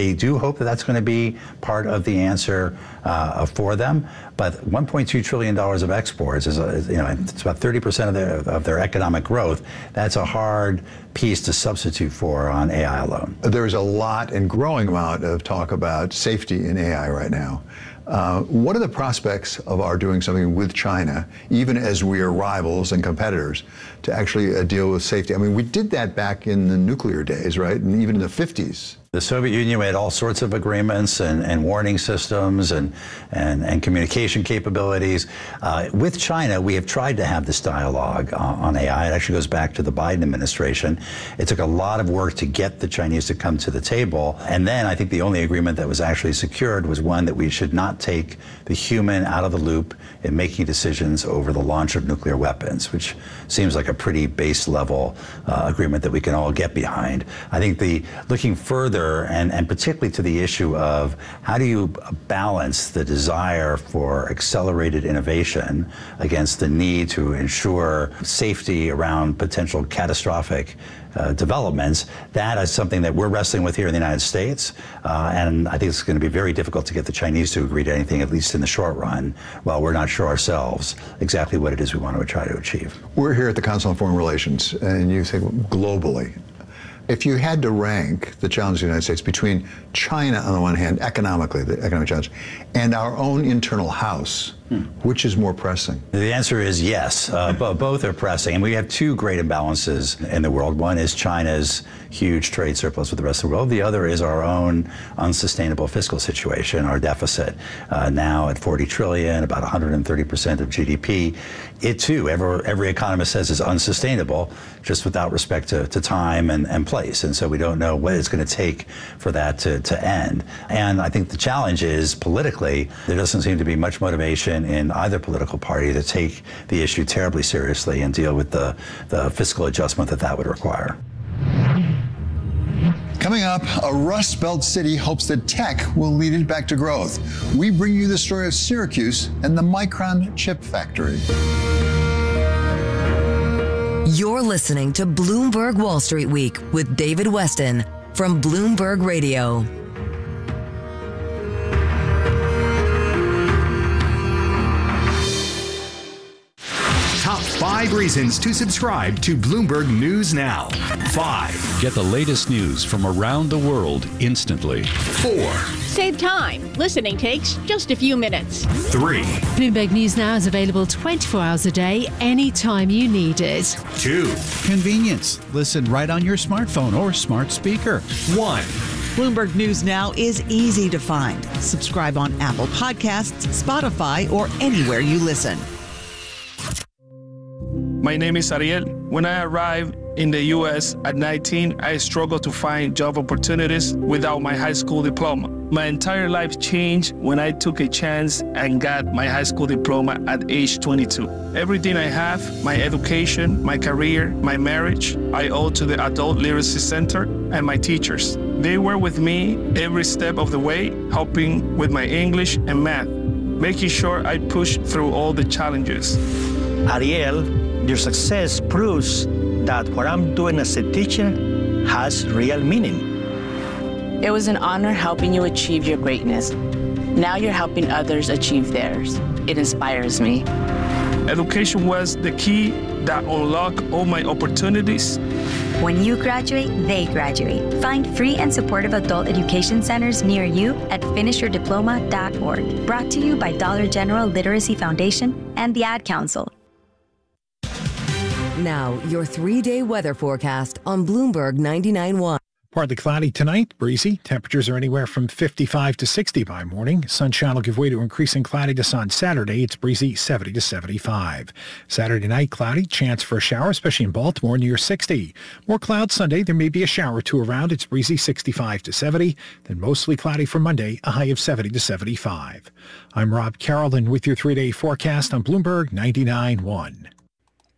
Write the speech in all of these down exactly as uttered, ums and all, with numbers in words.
they do hope that that's going to be part of the answer uh, for them. But one point two trillion dollars of exports is, a, you know, it's about thirty percent of their of their economic growth. That's a hard piece to substitute for on A I alone. There's a lot and growing amount of talk about safety in A I right now. Uh, what are the prospects of our doing something with China, even as we are rivals and competitors, to actually uh, deal with safety? I mean, we did that back in the nuclear days, right? And even in the fifties. The Soviet Union had all sorts of agreements and, and warning systems and, and, and communication capabilities. Uh, with China, we have tried to have this dialogue uh, on A I. It actually goes back to the Biden administration. It took a lot of work to get the Chinese to come to the table. And then I think the only agreement that was actually secured was one that we should not take the human out of the loop in making decisions over the launch of nuclear weapons, which seems like a pretty base level uh, agreement that we can all get behind. I think the looking further And, and particularly to the issue of how do you balance the desire for accelerated innovation against the need to ensure safety around potential catastrophic uh, developments. That is something that we're wrestling with here in the United States, uh, and I think it's going to be very difficult to get the Chinese to agree to anything, at least in the short run, while we're not sure ourselves exactly what it is we want to try to achieve. We're here at the Council on Foreign Relations, and you think globally. If you had to rank the challenge of the United States between China on the one hand, economically, the economic challenge, and our own internal house, hmm. which is more pressing? The answer is yes. Uh, both are pressing. And we have two great imbalances in the world. One is China's huge trade surplus with the rest of the world. The other is our own unsustainable fiscal situation, our deficit, uh, now at forty trillion, about one hundred thirty percent of G D P. It too, every, every economist says, is unsustainable, just without respect to, to time and, and place. And so we don't know what it's going to take for that to, to end. And I think the challenge is, politically, there doesn't seem to be much motivation in either political party to take the issue terribly seriously and deal with the, the fiscal adjustment that that would require. Coming up, a Rust Belt city hopes that tech will lead it back to growth. We bring you the story of Syracuse and the Micron chip factory. You're listening to Bloomberg Wall Street Week with David Weston from Bloomberg Radio. Top five reasons to subscribe to Bloomberg News Now. Five. Get the latest news from around the world instantly. Four. Save time. Listening takes just a few minutes. Three. Bloomberg News Now is available twenty-four hours a day, anytime you need it. Two. Convenience. Listen right on your smartphone or smart speaker. One. Bloomberg News Now is easy to find. Subscribe on Apple Podcasts, Spotify, or anywhere you listen. My name is Ariel. When I arrived in the U S at nineteen, I struggled to find job opportunities without my high school diploma. My entire life changed when I took a chance and got my high school diploma at age twenty-two. Everything I have, my education, my career, my marriage, I owe to the Adult Literacy Center and my teachers. They were with me every step of the way, helping with my English and math, making sure I pushed through all the challenges. Ariel, your success proves that what I'm doing as a teacher has real meaning. It was an honor helping you achieve your greatness. Now you're helping others achieve theirs. It inspires me. Education was the key that unlocked all my opportunities. When you graduate, they graduate. Find free and supportive adult education centers near you at finish your diploma dot org. Brought to you by Dollar General Literacy Foundation and the Ad Council. Now, your three-day weather forecast on Bloomberg ninety-nine point one. Partly cloudy tonight, breezy. Temperatures are anywhere from fifty-five to sixty by morning. Sunshine will give way to increasing cloudiness on Saturday. It's breezy, seventy to seventy-five. Saturday night, cloudy. Chance for a shower, especially in Baltimore, near sixty. More clouds Sunday. There may be a shower or two around. It's breezy, sixty-five to seventy. Then mostly cloudy for Monday, a high of seventy to seventy-five. I'm Rob Carrollton with your three-day forecast on Bloomberg ninety-nine point one.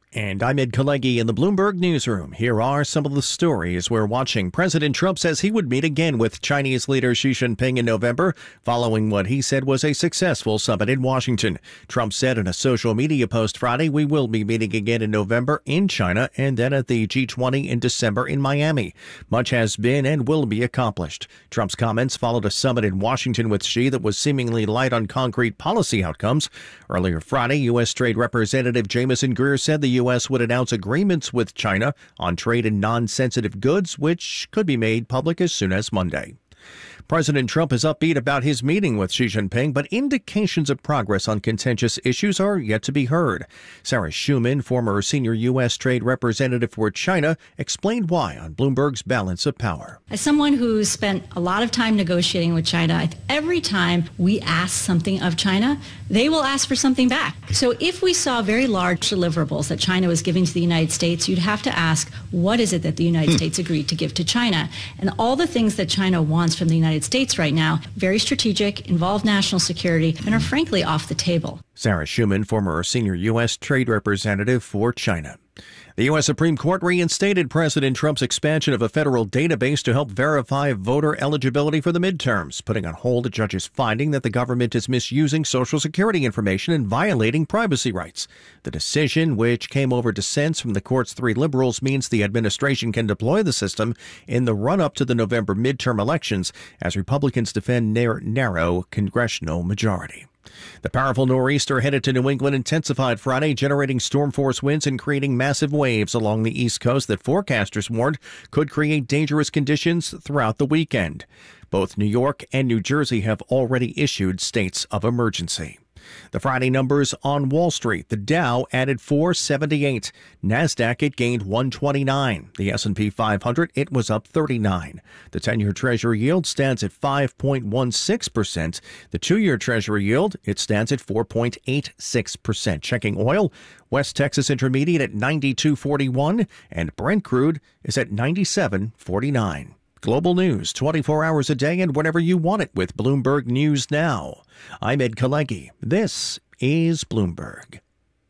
And I'm Ed Kalegi in the Bloomberg Newsroom. Here are some of the stories we're watching. President Trump says he would meet again with Chinese leader Xi Jinping in November, following what he said was a successful summit in Washington. Trump said in a social media post Friday, "We will be meeting again in November in China and then at the G twenty in December in Miami. Much has been and will be accomplished." Trump's comments followed a summit in Washington with Xi that was seemingly light on concrete policy outcomes. Earlier Friday, U S. Trade Representative Jamieson Greer said the U S would announce agreements with China on trade in non-sensitive goods, which could be made public as soon as Monday. President Trump is upbeat about his meeting with Xi Jinping, but indications of progress on contentious issues are yet to be heard. Sarah Schuman, former senior U S. trade representative for China, explained why on Bloomberg's Balance of Power. As someone who's spent a lot of time negotiating with China, every time we ask something of China, they will ask for something back. So if we saw very large deliverables that China was giving to the United States, you'd have to ask, what is it that the United hmm. States agreed to give to China? And all the things that China wants from the United States right now, very strategic, involve national security, and are frankly off the table. Sarah Schuman, former senior U S. trade representative for China. The U S. Supreme Court reinstated President Trump's expansion of a federal database to help verify voter eligibility for the midterms, putting on hold a judge's finding that the government is misusing Social Security information and violating privacy rights. The decision, which came over dissents from the court's three liberals, means the administration can deploy the system in the run-up to the November midterm elections as Republicans defend their narrow congressional majority. The powerful nor'easter headed to New England intensified Friday, generating storm force winds and creating massive waves along the East Coast that forecasters warned could create dangerous conditions throughout the weekend. Both New York and New Jersey have already issued states of emergency. The Friday numbers on Wall Street. The Dow added four seventy-eight. NASDAQ, it gained one twenty-nine. The S and P five hundred, it was up thirty-nine. The ten-year Treasury yield stands at five point one six percent. The two-year Treasury yield, it stands at four point eight six percent. Checking oil, West Texas Intermediate at ninety-two forty-one, and Brent crude is at ninety-seven forty-nine. Global news twenty-four hours a day and whenever you want it with Bloomberg News Now. I'm Ed Kalegi. This is Bloomberg.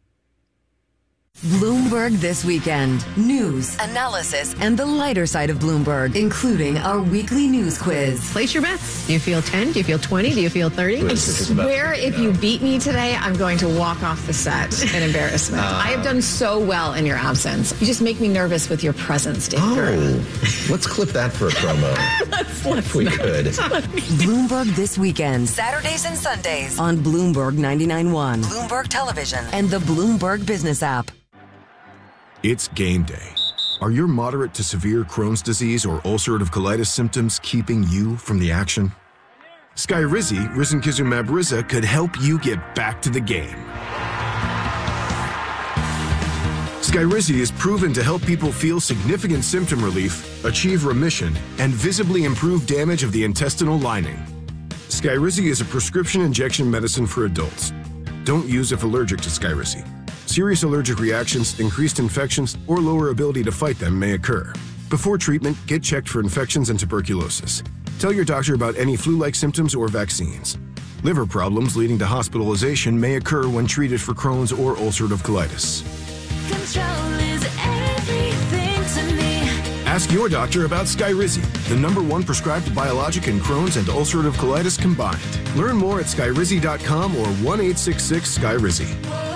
Bloomberg This Weekend. News, analysis, and the lighter side of Bloomberg, including our weekly news quiz. Place your bets. Do you feel ten? Do you feel twenty? Do you feel thirty? I swear if you beat me today, I'm going to walk off the set in embarrassment. Uh, I have done so well in your absence. You just make me nervous with your presence, Dave. Oh, let's clip that for a promo. let's, let's if we not. could. Bloomberg This Weekend. Saturdays and Sundays on Bloomberg ninety-nine point one, Bloomberg Television, and the Bloomberg Business app. It's game day. Are your moderate to severe Crohn's disease or ulcerative colitis symptoms keeping you from the action? Skyrizi, risankizumab Riza, could help you get back to the game. Skyrizi is proven to help people feel significant symptom relief, achieve remission, and visibly improve damage of the intestinal lining. Skyrizi is a prescription injection medicine for adults. Don't use if allergic to Skyrizi. Serious allergic reactions, increased infections, or lower ability to fight them may occur. Before treatment, get checked for infections and tuberculosis. Tell your doctor about any flu-like symptoms or vaccines. Liver problems leading to hospitalization may occur when treated for Crohn's or ulcerative colitis. Control is everything to me. Ask your doctor about Skyrizi, the number one prescribed biologic in Crohn's and ulcerative colitis combined. Learn more at skyrizi dot com or one eight six six Skyrizi.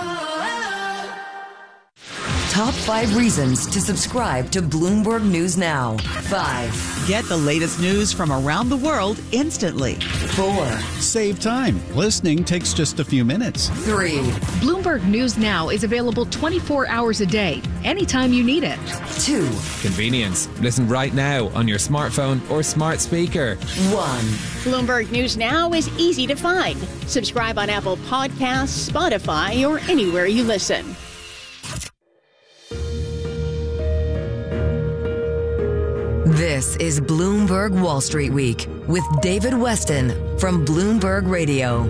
Top five reasons to subscribe to Bloomberg News Now. Five. Get the latest news from around the world instantly. Four. Save time. Listening takes just a few minutes. Three. Bloomberg News Now is available twenty-four hours a day, anytime you need it. Two. Convenience. Listen right now on your smartphone or smart speaker. One. Bloomberg News Now is easy to find. Subscribe on Apple Podcasts, Spotify, or anywhere you listen. This is Bloomberg Wall Street Week with David Weston from Bloomberg Radio.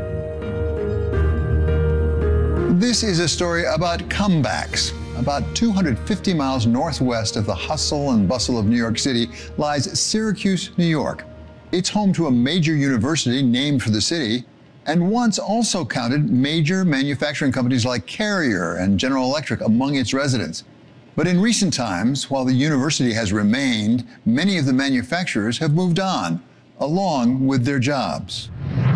This is a story about comebacks. About two hundred fifty miles northwest of the hustle and bustle of New York City lies Syracuse, New York. It's home to a major university named for the city and once also counted major manufacturing companies like Carrier and General Electric among its residents. But in recent times, while the university has remained, many of the manufacturers have moved on, along with their jobs.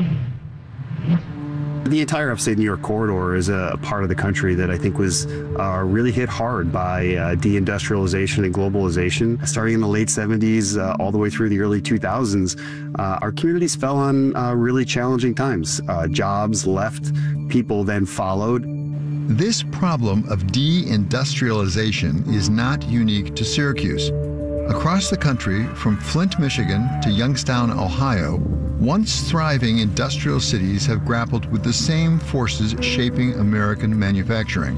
The entire upstate New York corridor is a part of the country that I think was uh, really hit hard by uh, deindustrialization and globalization. Starting in the late seventies uh, all the way through the early two thousands, uh, our communities fell on uh, really challenging times. Uh, jobs left, people then followed. This problem of deindustrialization is not unique to Syracuse. Across the country, from Flint, Michigan to Youngstown, Ohio, once thriving industrial cities have grappled with the same forces shaping American manufacturing.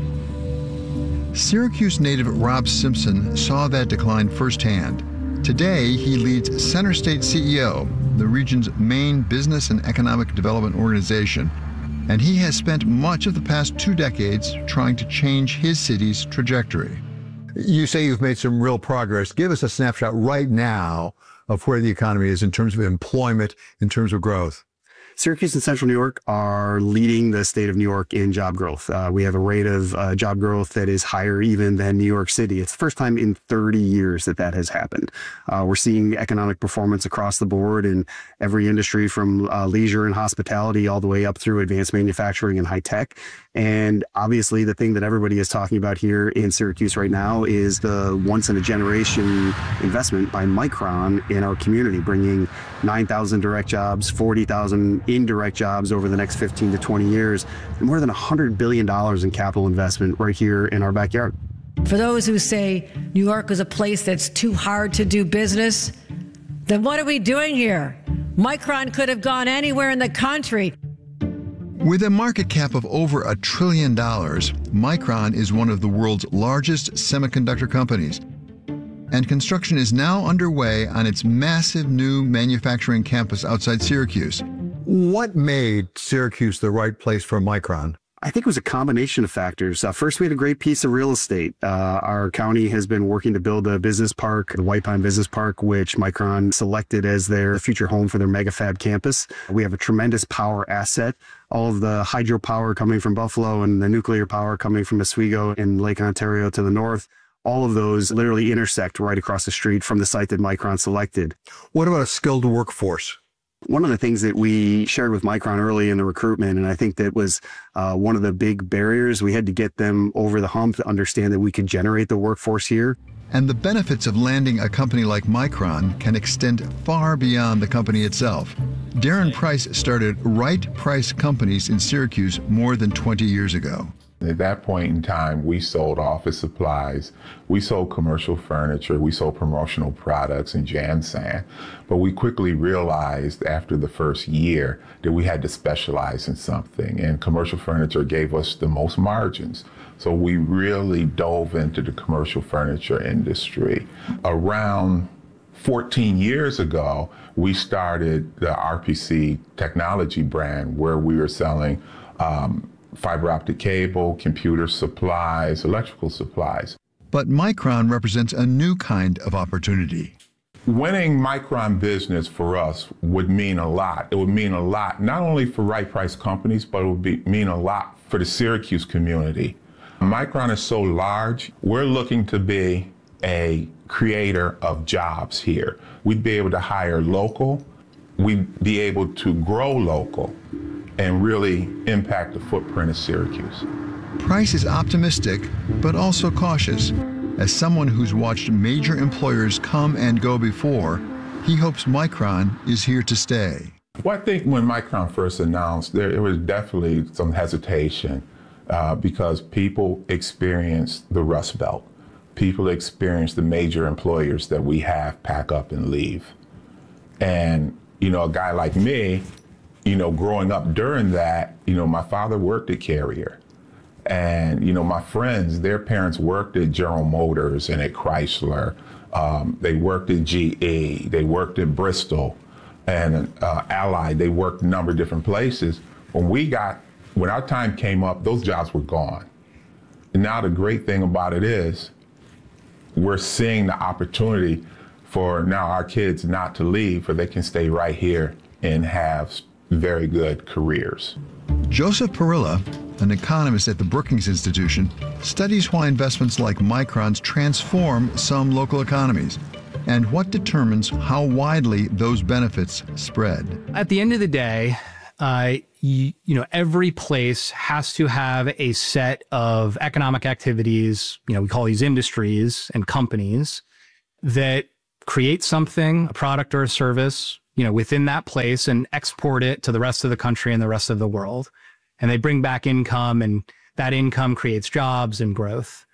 Syracuse native Rob Simpson saw that decline firsthand. Today, he leads Center State C E O, the region's main business and economic development organization, and he has spent much of the past two decades trying to change his city's trajectory. You say you've made some real progress. Give us a snapshot right now of where the economy is in terms of employment, in terms of growth. Syracuse and Central New York are leading the state of New York in job growth. Uh, we have a rate of uh, job growth that is higher even than New York City. It's the first time in thirty years that that has happened. Uh, we're seeing economic performance across the board in every industry, from uh, leisure and hospitality all the way up through advanced manufacturing and high tech. And obviously the thing that everybody is talking about here in Syracuse right now is the once in a generation investment by Micron in our community, bringing nine thousand direct jobs, forty thousand indirect jobs over the next fifteen to twenty years, and more than one hundred billion dollars in capital investment right here in our backyard. For those who say New York is a place that's too hard to do business, then what are we doing here? Micron could have gone anywhere in the country. With a market cap of over a trillion dollars, Micron is one of the world's largest semiconductor companies. And construction is now underway on its massive new manufacturing campus outside Syracuse. What made Syracuse the right place for Micron? I think it was a combination of factors. Uh, first, we had a great piece of real estate. Uh, our county has been working to build a business park, the White Pine Business Park, which Micron selected as their future home for their megafab campus. We have a tremendous power asset. All of the hydropower coming from Buffalo and the nuclear power coming from Oswego and Lake Ontario to the north. All of those literally intersect right across the street from the site that Micron selected. What about a skilled workforce? One of the things that we shared with Micron early in the recruitment, and I think that was uh, one of the big barriers, we had to get them over the hump to understand that we could generate the workforce here. And the benefits of landing a company like Micron can extend far beyond the company itself. Darren Price started Right Price Companies in Syracuse more than twenty years ago. At that point in time, we sold office supplies, we sold commercial furniture, we sold promotional products and jam sand. But we quickly realized after the first year that we had to specialize in something, and commercial furniture gave us the most margins. So we really dove into the commercial furniture industry. Around fourteen years ago, we started the R P C technology brand, where we were selling um, fiber optic cable, computer supplies, electrical supplies. But Micron represents a new kind of opportunity. Winning Micron business for us would mean a lot. It would mean a lot, not only for Right Price Companies, but it would be, mean a lot for the Syracuse community. Micron is so large, we're looking to be a creator of jobs here. We'd be able to hire local, we'd be able to grow local, and really impact the footprint of Syracuse. Price is optimistic, but also cautious. As someone who's watched major employers come and go before, he hopes Micron is here to stay. Well, I think when Micron first announced, there, there was definitely some hesitation uh, because people experienced the Rust Belt. People experienced the major employers that we have pack up and leave. And, you know, a guy like me, you know, growing up during that, you know, my father worked at Carrier. And, you know, my friends, their parents worked at General Motors and at Chrysler. Um, they worked at G E. They worked at Bristol and uh, Allied. They worked a number of different places. When we got, when our time came up, those jobs were gone. And now the great thing about it is we're seeing the opportunity for now our kids not to leave, for they can stay right here and have very good careers. Joseph Parilla, an economist at the Brookings Institution, studies why investments like Micron's transform some local economies and what determines how widely those benefits spread. At the end of the day, uh, you, you know, every place has to have a set of economic activities, you know, we call these industries and companies that create something, a product or a service, you know, within that place and export it to the rest of the country and the rest of the world. And they bring back income, and that income creates jobs and growth.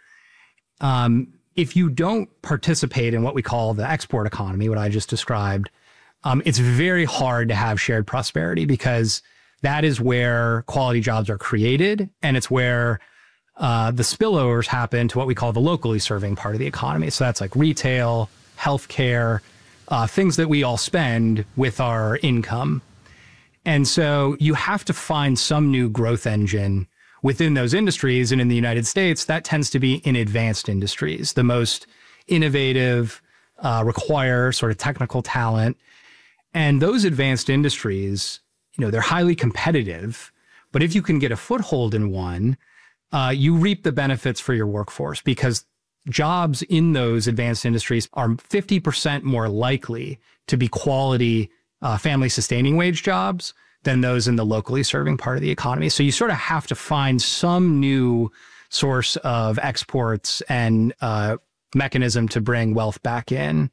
Um, if you don't participate in what we call the export economy, what I just described, um, it's very hard to have shared prosperity, because that is where quality jobs are created, and it's where uh, the spillovers happen to what we call the locally serving part of the economy. So that's like retail, healthcare, uh, things that we all spend with our income. And so you have to find some new growth engine within those industries. And in the United States, that tends to be in advanced industries. The most innovative, uh, require sort of technical talent. And those advanced industries, you know, they're highly competitive. But if you can get a foothold in one, uh, you reap the benefits for your workforce, because jobs in those advanced industries are fifty percent more likely to be quality uh, family sustaining wage jobs than those in the locally serving part of the economy. So you sort of have to find some new source of exports and uh, mechanism to bring wealth back in.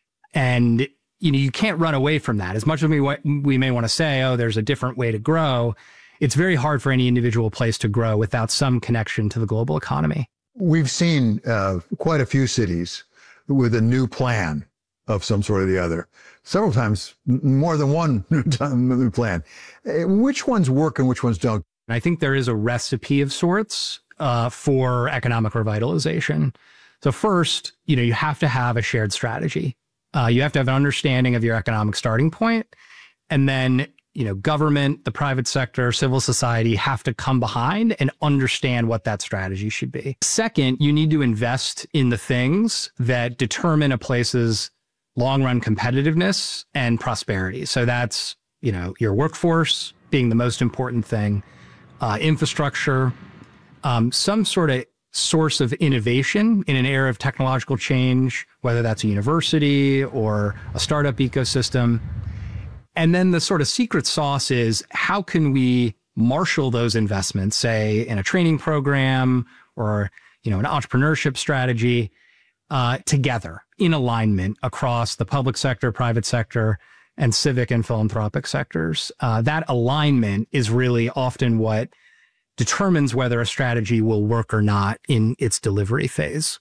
And, you know, you can't run away from that. As much as we, we may want to say, oh, there's a different way to grow, it's very hard for any individual place to grow without some connection to the global economy. We've seen uh, quite a few cities with a new plan of some sort or the other. Several times, more than one new plan. Which ones work and which ones don't? I think there is a recipe of sorts uh, for economic revitalization. So first, you know, you have to have a shared strategy. Uh, you have to have an understanding of your economic starting point. And then, you know, government, the private sector, civil society have to come behind and understand what that strategy should be. Second, you need to invest in the things that determine a place's long-run competitiveness and prosperity. So that's, you know, your workforce being the most important thing, uh, infrastructure, um, some sort of source of innovation in an era of technological change, whether that's a university or a startup ecosystem. And then the sort of secret sauce is, how can we marshal those investments, say in a training program or, you know, an entrepreneurship strategy, uh, together in alignment across the public sector, private sector, and civic and philanthropic sectors. Uh, that alignment is really often what determines whether a strategy will work or not in its delivery phase.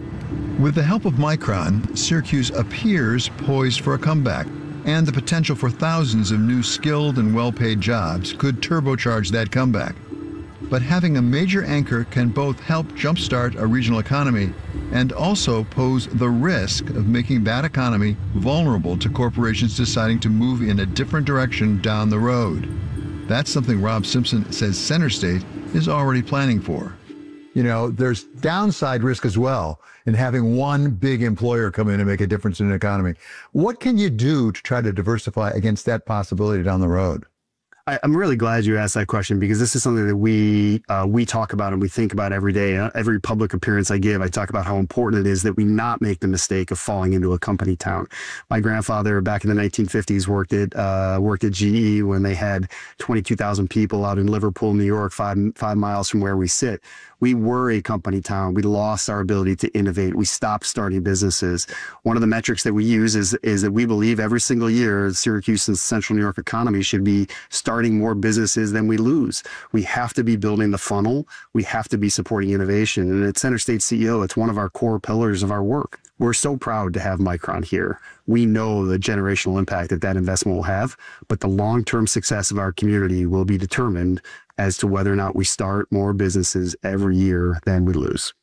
With the help of Micron, Syracuse appears poised for a comeback, and the potential for thousands of new skilled and well-paid jobs could turbocharge that comeback. But having a major anchor can both help jumpstart a regional economy and also pose the risk of making that economy vulnerable to corporations deciding to move in a different direction down the road. That's something Rob Simpson says CenterState is already planning for. You know, there's downside risk as well in having one big employer come in and make a difference in an economy. What can you do to try to diversify against that possibility down the road? I, I'm really glad you asked that question, because this is something that we uh, we talk about and we think about every day. Uh, every public appearance I give, I talk about how important it is that we not make the mistake of falling into a company town. My grandfather back in the nineteen fifties worked at uh, worked at G E when they had twenty-two thousand people out in Liverpool, New York, five five miles from where we sit. We were a company town. We lost our ability to innovate. We stopped starting businesses. One of the metrics that we use is, is that we believe every single year Syracuse and Central New York economy should be starting more businesses than we lose. We have to be building the funnel. We have to be supporting innovation. And at CenterState C E O, it's one of our core pillars of our work. We're so proud to have Micron here. We know the generational impact that that investment will have, but the long-term success of our community will be determined as to whether or not we start more businesses every year than we lose.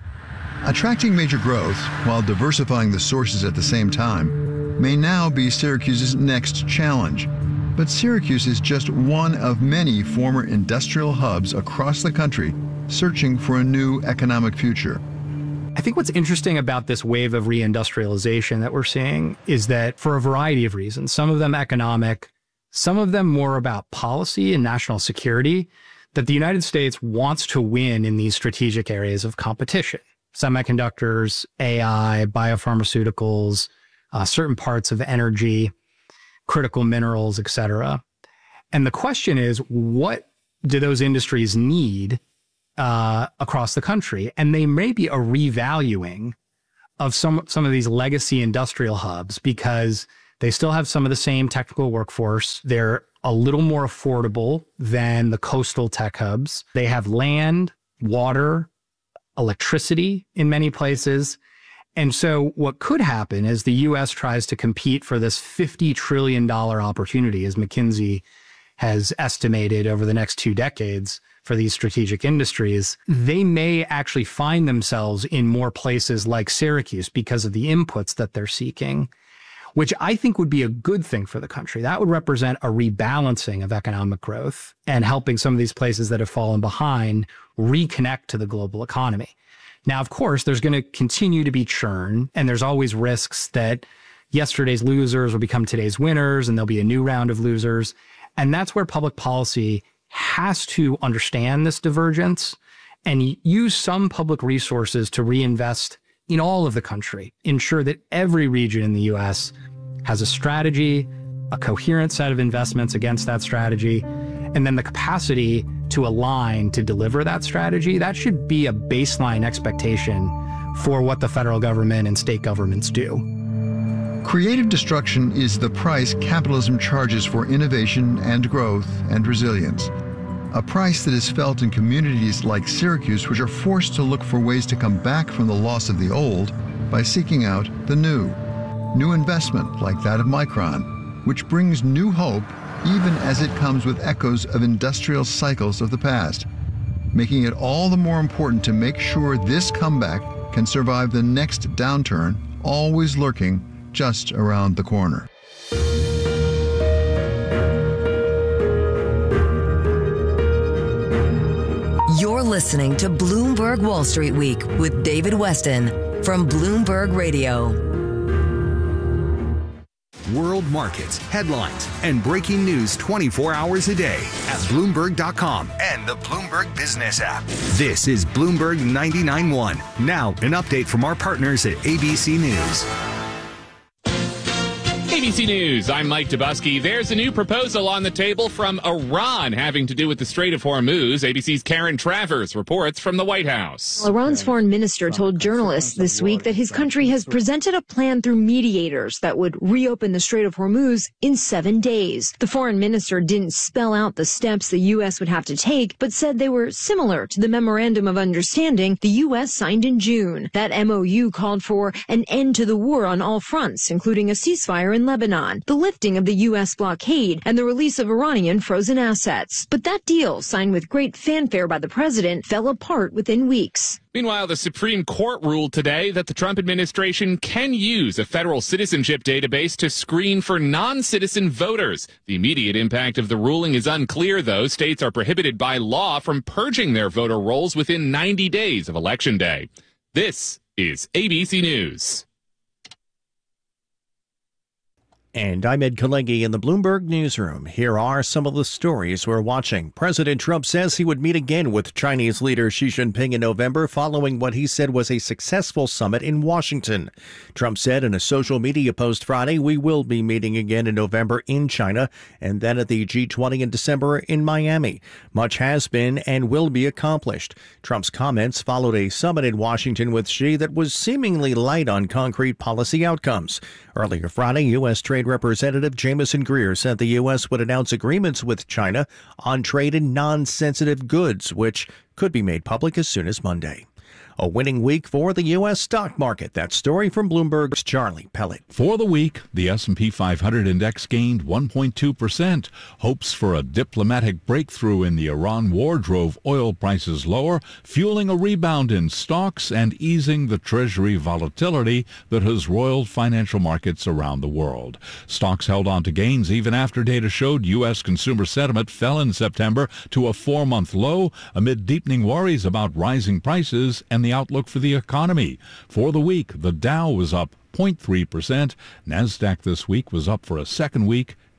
Attracting major growth while diversifying the sources at the same time may now be Syracuse's next challenge. But Syracuse is just one of many former industrial hubs across the country searching for a new economic future. I think what's interesting about this wave of reindustrialization that we're seeing is that, for a variety of reasons, some of them economic, some of them more about policy and national security, that the United States wants to win in these strategic areas of competition. Semiconductors, A I, biopharmaceuticals, uh, certain parts of energy, critical minerals, et cetera. And the question is, what do those industries need uh, across the country? And they may be a revaluing of some, some of these legacy industrial hubs because they still have some of the same technical workforce. They're a little more affordable than the coastal tech hubs. They have land, water, electricity in many places. And so what could happen is the U S tries to compete for this fifty trillion dollars opportunity, as McKinsey has estimated over the next two decades for these strategic industries. They may actually find themselves in more places like Syracuse because of the inputs that they're seeking, which I think would be a good thing for the country. That would represent a rebalancing of economic growth and helping some of these places that have fallen behind reconnect to the global economy. Now, of course, there's going to continue to be churn, and there's always risks that yesterday's losers will become today's winners, and there'll be a new round of losers. And that's where public policy has to understand this divergence and use some public resources to reinvest in all of the country, ensure that every region in the U S has a strategy, a coherent set of investments against that strategy, and then the capacity to align to deliver that strategy. That should be a baseline expectation for what the federal government and state governments do. Creative destruction is the price capitalism charges for innovation and growth and resilience. A price that is felt in communities like Syracuse, which are forced to look for ways to come back from the loss of the old by seeking out the new. New investment like that of Micron, which brings new hope even as it comes with echoes of industrial cycles of the past, making it all the more important to make sure this comeback can survive the next downturn, always lurking just around the corner. You're listening to Bloomberg Wall Street Week with David Westin from Bloomberg Radio. World markets, headlines, and breaking news twenty-four hours a day at Bloomberg dot com and the Bloomberg Business app. This is Bloomberg ninety-nine point one. Now, an update from our partners at A B C News. A B C News, I'm Mike Dubusky. There's a new proposal on the table from Iran having to do with the Strait of Hormuz. A B C's Karen Travers reports from the White House. Iran's foreign minister told journalists this week that his country has presented a plan through mediators that would reopen the Strait of Hormuz in seven days. The foreign minister didn't spell out the steps the U S would have to take, but said they were similar to the Memorandum of Understanding the U S signed in June. That M O U called for an end to the war on all fronts, including a ceasefire in Lebanon, the lifting of the U S blockade, and the release of Iranian frozen assets. But that deal, signed with great fanfare by the president, fell apart within weeks. Meanwhile, the Supreme Court ruled today that the Trump administration can use a federal citizenship database to screen for non-citizen voters. The immediate impact of the ruling is unclear, though. States are prohibited by law from purging their voter rolls within ninety days of Election Day. This is A B C News. And I'm Ed Kalegi in the Bloomberg Newsroom. Here are some of the stories we're watching. President Trump says he would meet again with Chinese leader Xi Jinping in November following what he said was a successful summit in Washington. Trump said in a social media post Friday, "We will be meeting again in November in China and then at the G twenty in December in Miami. Much has been and will be accomplished." Trump's comments followed a summit in Washington with Xi that was seemingly light on concrete policy outcomes. Earlier Friday, U S. Trade Representative Jameson Greer said the U S would announce agreements with China on trade in non-sensitive goods, which could be made public as soon as Monday. A winning week for the U S stock market. That story from Bloomberg's Charlie Pellet. For the week, the S and P five hundred index gained one point two percent. Hopes for a diplomatic breakthrough in the Iran war drove oil prices lower, fueling a rebound in stocks and easing the Treasury volatility that has roiled financial markets around the world. Stocks held on to gains even after data showed U S consumer sentiment fell in September to a four-month low amid deepening worries about rising prices and the outlook for the economy. For the week, the Dow was up zero point three percent. NASDAQ this week was up for a second week,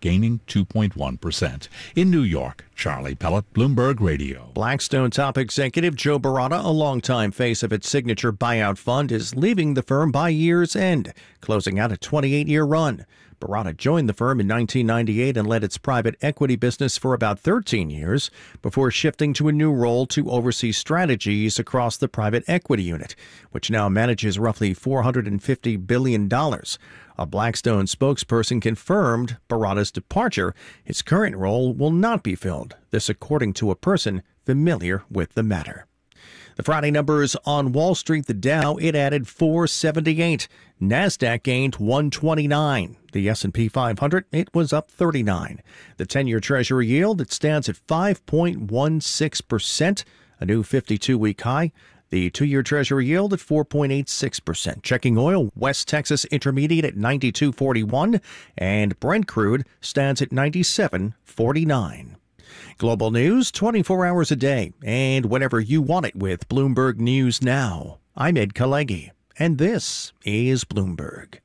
gaining two point one percent. In New York, Charlie Pellet, Bloomberg Radio. Blackstone top executive Joe Baratta, a longtime face of its signature buyout fund, is leaving the firm by year's end, closing out a twenty-eight year run. Baratta joined the firm in nineteen ninety-eight and led its private equity business for about thirteen years before shifting to a new role to oversee strategies across the private equity unit, which now manages roughly four hundred fifty billion dollars. A Blackstone spokesperson confirmed Baratta's departure. His current role will not be filled. This according to a person familiar with the matter. The Friday numbers on Wall Street, the Dow, it added four seventy-eight. NASDAQ gained one twenty-nine. The S and P five hundred, it was up thirty-nine. The ten-year Treasury yield, it stands at five point one six percent, a new fifty-two week high. The two-year Treasury yield at four point eight six percent. Checking oil, West Texas Intermediate at ninety-two forty-one, and Brent crude stands at ninety-seven forty-nine. Global news twenty-four hours a day and whenever you want it with Bloomberg News Now. I'm Ed Kalegi, and this is Bloomberg.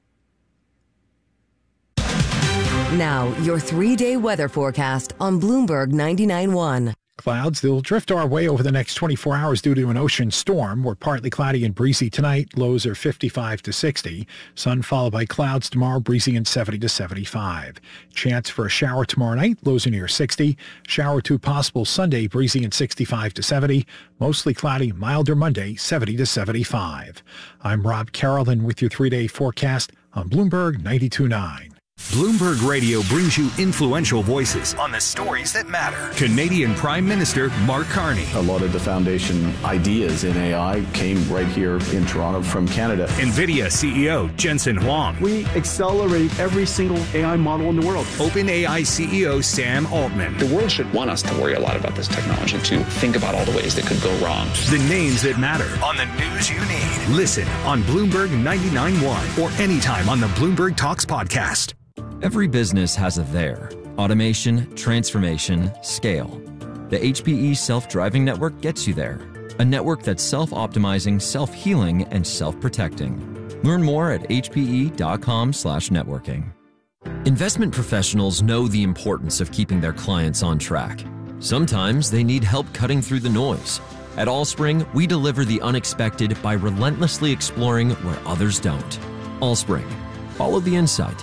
Now, your three-day weather forecast on Bloomberg ninety-nine point one. Clouds, they'll drift our way over the next twenty-four hours due to an ocean storm. We're partly cloudy and breezy tonight. Lows are fifty-five to sixty. Sun followed by clouds tomorrow, breezy and seventy to seventy-five. Chance for a shower tomorrow night. Lows are near sixty. Shower two possible Sunday, breezy and sixty-five to seventy. Mostly cloudy, milder Monday, seventy to seventy-five. I'm Rob Carrollton with your three-day forecast on Bloomberg ninety-two point nine. Bloomberg Radio brings you influential voices on the stories that matter. Canadian Prime Minister Mark Carney. A lot of the foundation ideas in A I came right here in Toronto from Canada. NVIDIA C E O Jensen Huang. We accelerate every single A I model in the world. OpenAI C E O Sam Altman. The world should want us to worry a lot about this technology, to think about all the ways that could go wrong. The names that matter on the news you need. Listen on Bloomberg ninety-nine point one or anytime on the Bloomberg Talks podcast. Every business has a there. Automation, transformation, scale. The H P E Self-Driving Network gets you there. A network that's self-optimizing, self-healing, and self-protecting. Learn more at hpe.com slash networking. Investment professionals know the importance of keeping their clients on track. Sometimes they need help cutting through the noise. At Allspring, we deliver the unexpected by relentlessly exploring where others don't. Allspring. Follow the insight.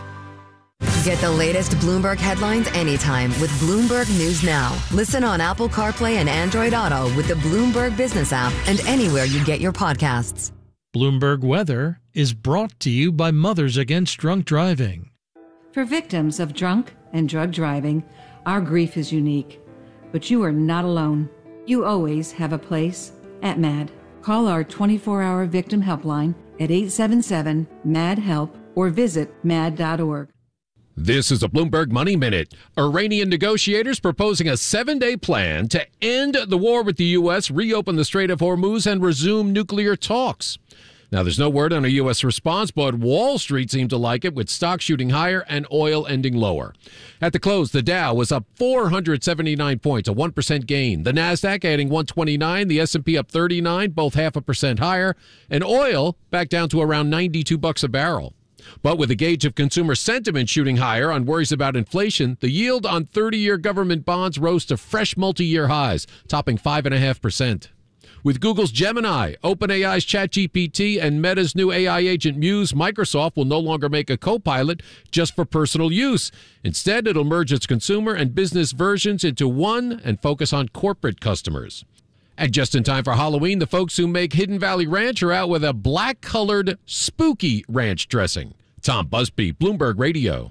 Get the latest Bloomberg headlines anytime with Bloomberg News Now. Listen on Apple CarPlay and Android Auto with the Bloomberg Business app and anywhere you get your podcasts. Bloomberg Weather is brought to you by Mothers Against Drunk Driving. For victims of drunk and drug driving, our grief is unique. But you are not alone. You always have a place at MAD. Call our twenty-four hour victim helpline at eight seven seven, M A D, HELP or visit mad dot org. This is a Bloomberg Money Minute. Iranian negotiators proposing a seven-day plan to end the war with the U S, reopen the Strait of Hormuz, and resume nuclear talks. Now, there's no word on a U S response, but Wall Street seemed to like it, with stocks shooting higher and oil ending lower. At the close, the Dow was up four hundred seventy-nine points, a one percent gain. The NASDAQ adding one twenty-nine, the S and P up thirty-nine, both half a percent higher, and oil back down to around ninety-two bucks a barrel. But with the gauge of consumer sentiment shooting higher on worries about inflation, the yield on thirty-year government bonds rose to fresh multi-year highs, topping five point five percent. With Google's Gemini, OpenAI's ChatGPT, and Meta's new A I agent Muse, Microsoft will no longer make a Copilot just for personal use. Instead, it'll merge its consumer and business versions into one and focus on corporate customers. And just in time for Halloween, the folks who make Hidden Valley Ranch are out with a black-colored spooky ranch dressing. Tom Busby, Bloomberg Radio.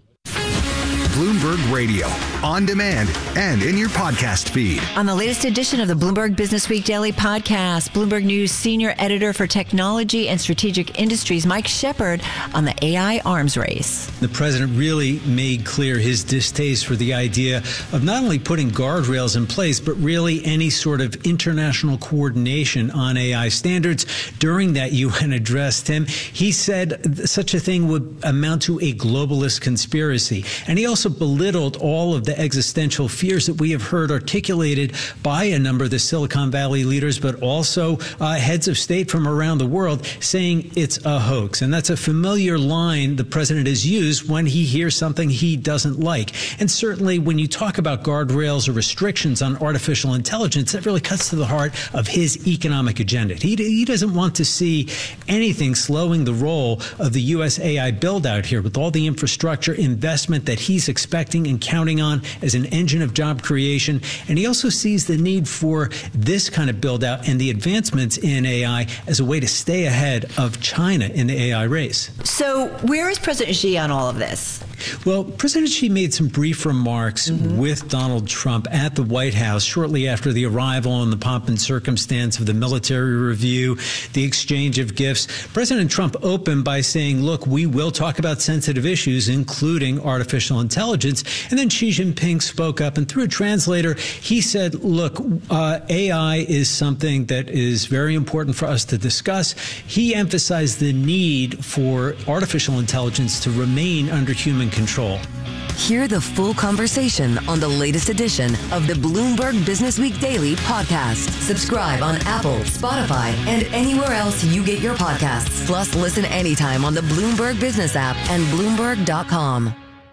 Bloomberg Radio, on demand and in your podcast feed. On the latest edition of the Bloomberg Business Week Daily Podcast, Bloomberg News Senior Editor for Technology and Strategic Industries, Mike Shepard, on the A I arms race. The president really made clear his distaste for the idea of not only putting guardrails in place, but really any sort of international coordination on A I standards. During that U N address, Tim, he said such a thing would amount to a globalist conspiracy. And he also belittled all of the existential fears that we have heard articulated by a number of the Silicon Valley leaders, but also uh, heads of state from around the world, saying it's a hoax. And that's a familiar line the president has used when he hears something he doesn't like. And certainly when you talk about guardrails or restrictions on artificial intelligence, that really cuts to the heart of his economic agenda. He, he doesn't want to see anything slowing the role of the U S A I build out here with all the infrastructure investment that he's expecting and counting on as an engine of job creation. And he also sees the need for this kind of build out and the advancements in A I as a way to stay ahead of China in the A I race. So where is President Xi on all of this? Well, President Xi made some brief remarks mm-hmm. with Donald Trump at the White House shortly after the arrival and the pomp and circumstance of the military review, the exchange of gifts. President Trump opened by saying, look, we will talk about sensitive issues, including artificial intelligence. And then Xi Jinping spoke up, and through a translator, he said, look, uh, A I is something that is very important for us to discuss. He emphasized the need for artificial intelligence to remain under human control. Hear the full conversation on the latest edition of the Bloomberg Business Week Daily podcast. Subscribe on Apple, Spotify, and anywhere else you get your podcasts. Plus, listen anytime on the Bloomberg Business app and Bloomberg dot com.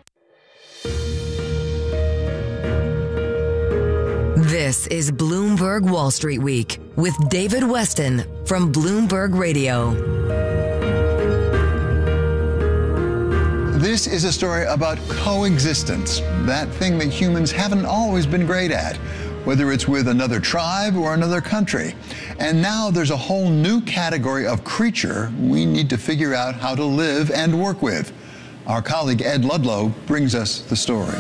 This is Bloomberg Wall Street Week with David Weston from Bloomberg Radio. This is a story about coexistence, that thing that humans haven't always been great at, whether it's with another tribe or another country. And now there's a whole new category of creature we need to figure out how to live and work with. Our colleague Ed Ludlow brings us the story.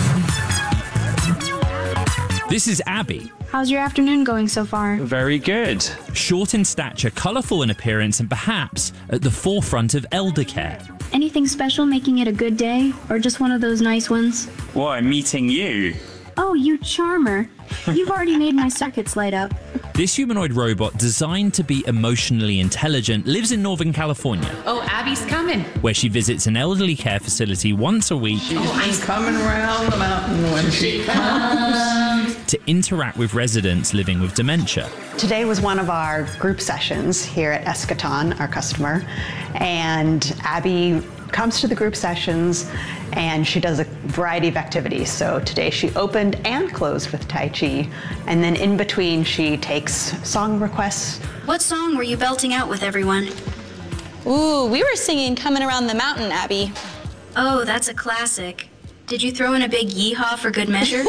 This is Abby. How's your afternoon going so far? Very good. Short in stature, colourful in appearance, and perhaps at the forefront of elder care. Anything special making it a good day, or just one of those nice ones? Why, meeting you. Oh, you charmer. You've already made my circuits light up. This humanoid robot, designed to be emotionally intelligent, lives in Northern California. Oh, Abby's coming. Where she visits an elderly care facility once a week. Oh, I'm coming around the mountain when she comes. To interact with residents living with dementia. Today was one of our group sessions here at Eschaton, our customer, and Abby comes to the group sessions and she does a variety of activities. So today she opened and closed with Tai Chi, and then in between she takes song requests. What song were you belting out with everyone? Ooh, we were singing Coming Around the Mountain, Abby. Oh, that's a classic. Did you throw in a big yeehaw for good measure?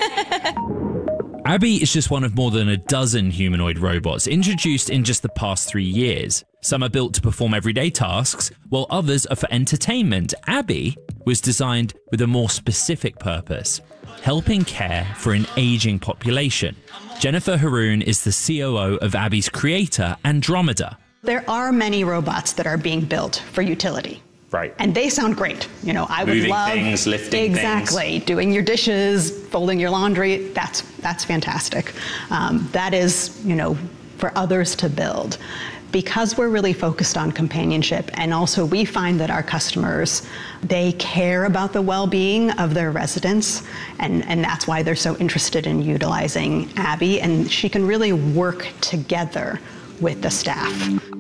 Abby is just one of more than a dozen humanoid robots introduced in just the past three years. Some are built to perform everyday tasks, while others are for entertainment. Abby was designed with a more specific purpose, helping care for an aging population. Jennifer Haroon is the C O O of Abby's creator, Andromeda. There are many robots that are being built for utility. Right. And they sound great. You know, I would Moving love things, lifting exactly things. Doing your dishes, folding your laundry. That's that's fantastic. Um, that is, you know, for others to build. Because we're really focused on companionship, and also we find that our customers, they care about the well-being of their residents, and, and that's why they're so interested in utilizing Abby, and she can really work together with the staff.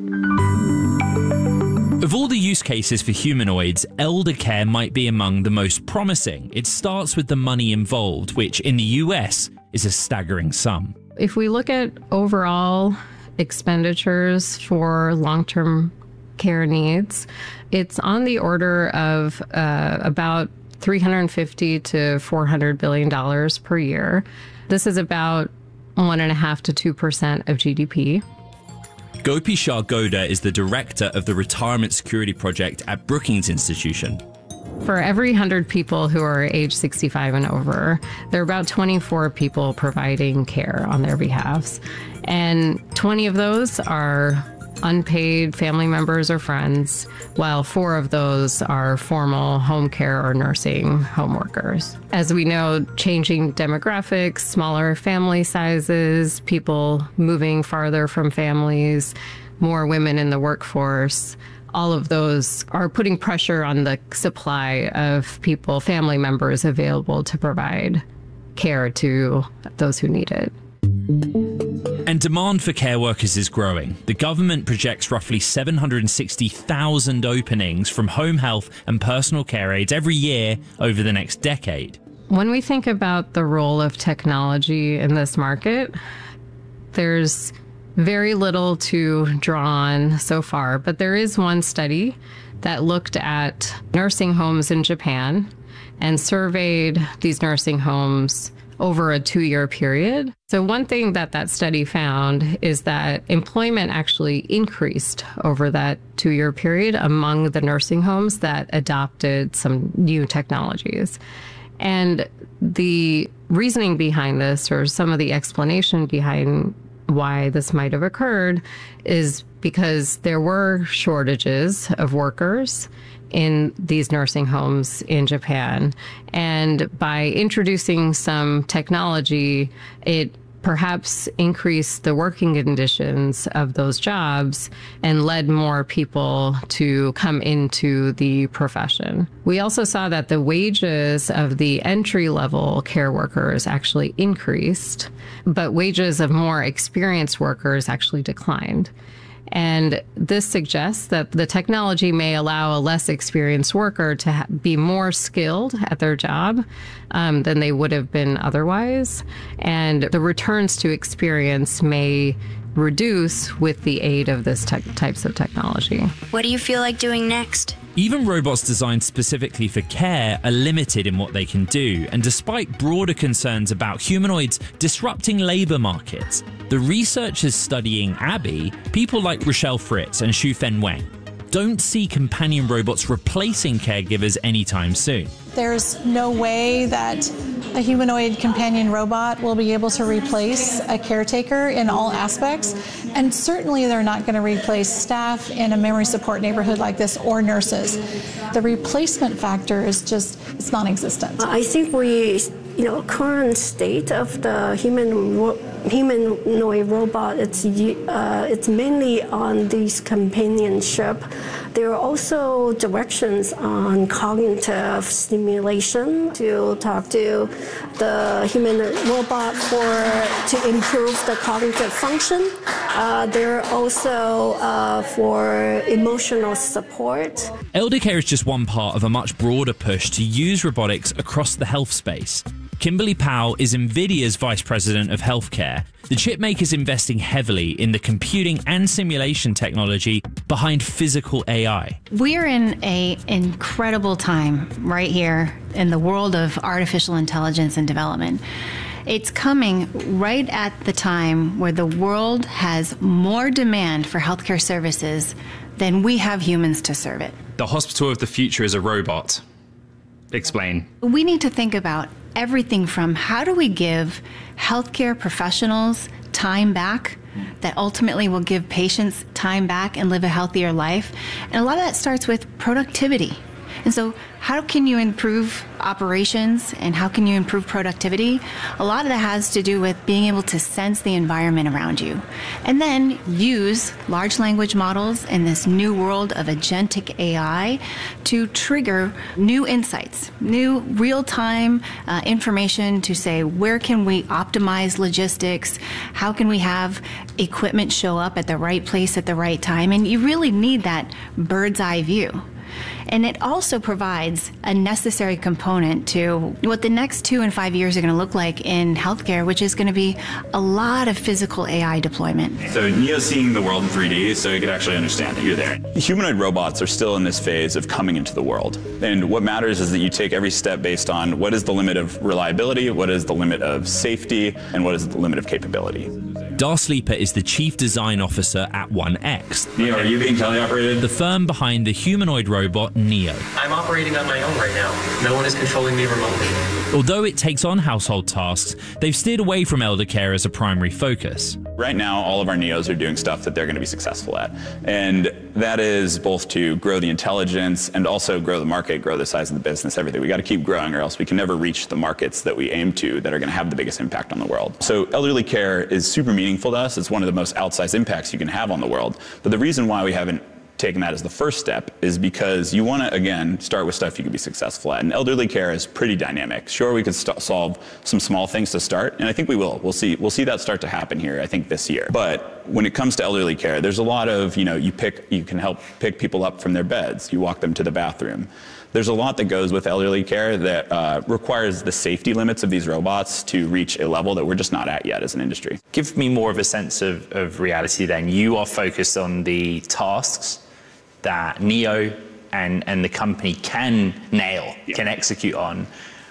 Of all the use cases for humanoids, elder care might be among the most promising. It starts with the money involved, which in the U S is a staggering sum. If we look at overall expenditures for long-term care needs, it's on the order of uh, about three hundred fifty to four hundred billion dollars per year. This is about one and a half to two percent of G D P. Gopi Shah Goda is the director of the Retirement Security Project at Brookings Institution. For every one hundred people who are age sixty-five and over, there are about twenty-four people providing care on their behalfs. And twenty of those are unpaid family members or friends, while four of those are formal home care or nursing home workers. As we know, changing demographics, smaller family sizes, people moving farther from families, more women in the workforce, all of those are putting pressure on the supply of people, family members available to provide care to those who need it. And demand for care workers is growing. The government projects roughly seven hundred sixty thousand openings from home health and personal care aides every year over the next decade. When we think about the role of technology in this market, there's very little to draw on so far, but there is one study that looked at nursing homes in Japan and surveyed these nursing homes over a two-year period. So one thing that that study found is that employment actually increased over that two-year period among the nursing homes that adopted some new technologies. And the reasoning behind this, or some of the explanation behind why this might have occurred, is because there were shortages of workers in these nursing homes in Japan. And by introducing some technology, it perhaps increased the working conditions of those jobs and led more people to come into the profession. We also saw that the wages of the entry-level care workers actually increased, but wages of more experienced workers actually declined. And this suggests that the technology may allow a less experienced worker to ha- be more skilled at their job um, than they would have been otherwise. And the returns to experience may reduce with the aid of this te- types of technology. What do you feel like doing next? Even robots designed specifically for care are limited in what they can do, and despite broader concerns about humanoids disrupting labor markets, the researchers studying Abby, people like Rochelle Fritz and Shu-Fen Wang, don't see companion robots replacing caregivers anytime soon. There's no way that a humanoid companion robot will be able to replace a caretaker in all aspects, and certainly they're not going to replace staff in a memory support neighborhood like this or nurses. The replacement factor is just, it's non-existent. I think we, you know, current state of the human humanoid robot, it's uh, it's mainly on this companionship. There are also directions on cognitive stimulation to talk to the human robot for to improve the cognitive function. Uh, there are also uh, for emotional support. Elder care is just one part of a much broader push to use robotics across the health space. Kimberly Powell is NVIDIA's Vice President of Healthcare. The chip maker is investing heavily in the computing and simulation technology behind physical A I. We're in an incredible time right here in the world of artificial intelligence and development. It's coming right at the time where the world has more demand for healthcare services than we have humans to serve it. The hospital of the future is a robot. Explain. We need to think about everything from how do we give healthcare professionals time back that ultimately will give patients time back and live a healthier life. And a lot of that starts with productivity. And so how can you improve operations and how can you improve productivity? A lot of that has to do with being able to sense the environment around you and then use large language models in this new world of agentic A I to trigger new insights, new real-time uh, information to say, where can we optimize logistics? How can we have equipment show up at the right place at the right time? And you really need that bird's eye view. And it also provides a necessary component to what the next two and five years are going to look like in healthcare, which is going to be a lot of physical A I deployment. So Neo's seeing the world in three D, so you could actually understand that you're there. Humanoid robots are still in this phase of coming into the world. And what matters is that you take every step based on what is the limit of reliability, what is the limit of safety, and what is the limit of capability. Dar Sleeper is the Chief Design Officer at one X. Neo, are you being teleoperated? The firm behind the humanoid robot Neo. I'm operating on my own right now. No one is controlling me remotely. Although it takes on household tasks, they've steered away from elder care as a primary focus. Right now, all of our Neos are doing stuff that they're going to be successful at. And that is both to grow the intelligence and also grow the market, grow the size of the business, everything. We got to keep growing or else we can never reach the markets that we aim to that are going to have the biggest impact on the world. So elderly care is super meaningful to us. It's one of the most outsized impacts you can have on the world. But the reason why we haven't taken that as the first step is because you want to, again, start with stuff you can be successful at. And elderly care is pretty dynamic. Sure, we could st- solve some small things to start, and I think we will. We'll see. We'll see that start to happen here, I think, this year. But when it comes to elderly care, there's a lot of, you know, you pick, you can help pick people up from their beds. You walk them to the bathroom. There's a lot that goes with elderly care that uh, requires the safety limits of these robots to reach a level that we're just not at yet as an industry. Give me more of a sense of, of reality then. You are focused on the tasks that Neo and, and the company can nail, yeah. can execute on.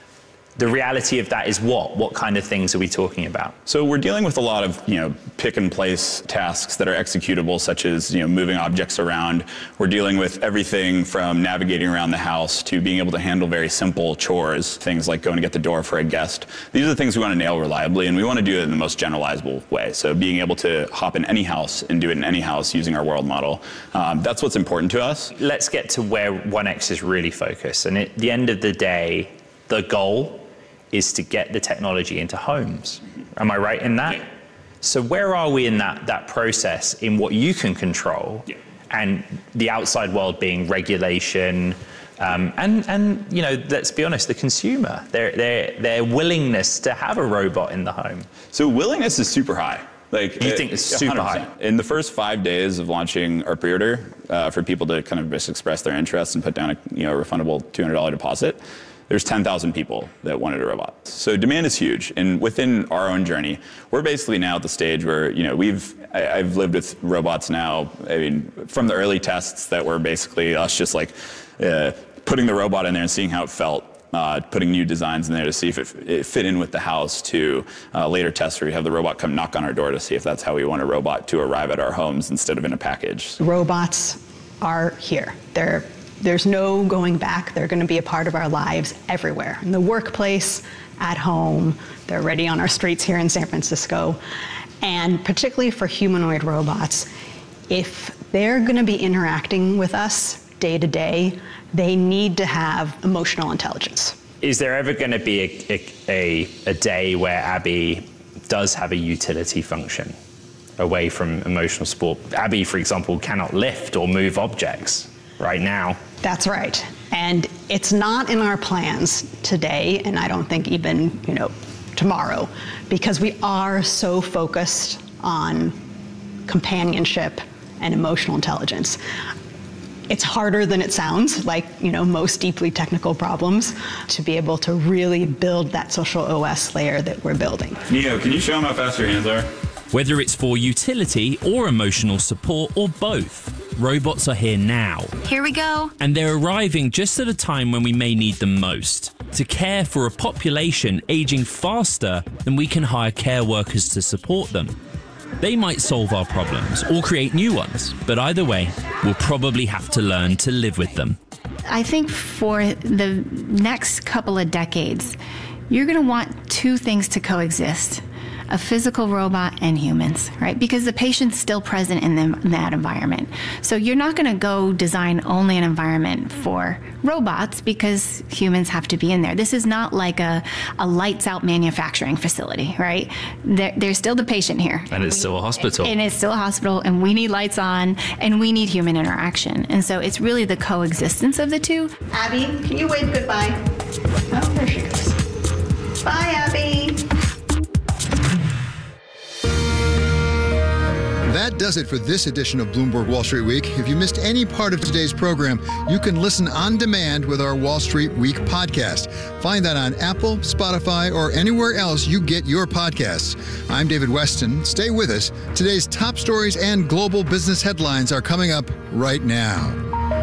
The reality of that is what? What kind of things are we talking about? So we're dealing with a lot of, you know, pick and place tasks that are executable, such as, you know, moving objects around. We're dealing with everything from navigating around the house to being able to handle very simple chores, things like going to get the door for a guest. These are the things we want to nail reliably, and we want to do it in the most generalizable way. So being able to hop in any house and do it in any house using our world model, um, that's what's important to us. Let's get to where one X is really focused. And at the end of the day, the goal is to get the technology into homes. Am I right in that? Yeah. So where are we in that, that process in what you can control yeah. and the outside world being regulation um, and, and, you know, let's be honest, the consumer, their, their, their willingness to have a robot in the home? So willingness is super high. Like, you think it's super high? In the first five days of launching our pre-order, uh, for people to kind of just express their interest and put down a, you know, refundable two hundred dollars deposit, there's ten thousand people that wanted a robot. So demand is huge. And within our own journey, we're basically now at the stage where, you know, we've, I, I've lived with robots now, I mean, from the early tests that were basically us just like uh, putting the robot in there and seeing how it felt, uh, putting new designs in there to see if it, it fit in with the house, to uh, later tests where we have the robot come knock on our door to see if that's how we want a robot to arrive at our homes instead of in a package. Robots are here. They're There's no going back. They're going to be a part of our lives everywhere. In the workplace, at home, they're already on our streets here in San Francisco. And particularly for humanoid robots, if they're going to be interacting with us day to day, they need to have emotional intelligence. Is there ever going to be a, a, a day where Abby does have a utility function away from emotional support? Abby, for example, cannot lift or move objects right now. That's right. And it's not in our plans today, and I don't think even, you know, tomorrow, because we are so focused on companionship and emotional intelligence. It's harder than it sounds, like, you know, most deeply technical problems, to be able to really build that social O S layer that we're building. Neo, can you show them how fast your hands are? Whether it's for utility or emotional support or both, robots are here now. Here we go. And they're arriving just at a time when we may need them most, to care for a population aging faster than we can hire care workers to support them. They might solve our problems or create new ones, but either way, we'll probably have to learn to live with them. I think for the next couple of decades, you're going to want two things to coexist: a physical robot and humans, right? Because the patient's still present in, them, in that environment. So you're not going to go design only an environment for robots because humans have to be in there. This is not like a, a lights out manufacturing facility, right? There, there's still the patient here. And it's still a hospital. And it's still a hospital, and we need lights on, and we need human interaction. And so it's really the coexistence of the two. Abby, can you wave goodbye? Oh, there she goes. Bye, Abby. That does it for this edition of Bloomberg Wall Street Week. If you missed any part of today's program, you can listen on demand with our Wall Street Week podcast. Find that on Apple, Spotify, or anywhere else you get your podcasts. I'm David Weston. Stay with us. Today's top stories and global business headlines are coming up right now.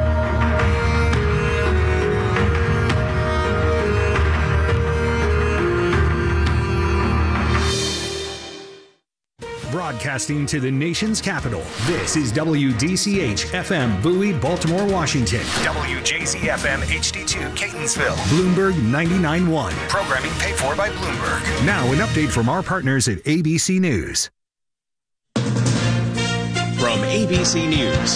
Broadcasting to the nation's capital, this is W D C H F M Bowie, Baltimore, Washington. W J Z F M H D two, Catonsville. Bloomberg ninety-nine point one. Programming paid for by Bloomberg. Now an update from our partners at A B C News. From A B C News,